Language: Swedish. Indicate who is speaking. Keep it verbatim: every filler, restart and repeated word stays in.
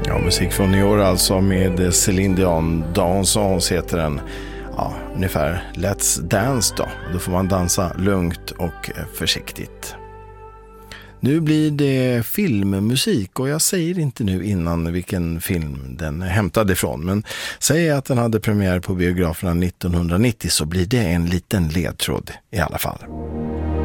Speaker 1: Ja, musik från i år alltså med Céline Dion, Dansons heter den. Ja, ungefär Let's Dance då. Då får man dansa lugnt och försiktigt. Nu blir det filmmusik och jag säger inte nu innan vilken film den är hämtad ifrån. Men säger jag att den hade premiär på biograferna nittonhundranittio så blir det en liten ledtråd i alla fall.